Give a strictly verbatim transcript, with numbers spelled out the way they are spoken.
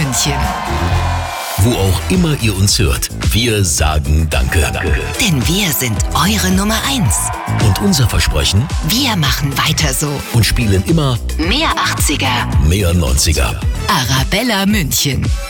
München. Wo auch immer ihr uns hört, wir sagen Danke. Danke. Denn wir sind eure Nummer eins. Und unser Versprechen? Wir machen weiter so. Und spielen immer mehr achtziger, mehr neunziger. Arabella München.